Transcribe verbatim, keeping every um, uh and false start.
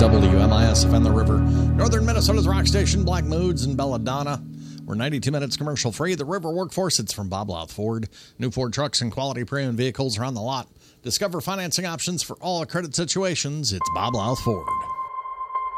W M I S F and the River, Northern Minnesota's rock station, Black Moods and Belladonna. We're ninety-two minutes commercial free. The River Workforce, it's from Bob Louth Ford. New Ford trucks and quality premium vehicles are on the lot. Discover financing options for all credit situations. It's Bob Louth Ford.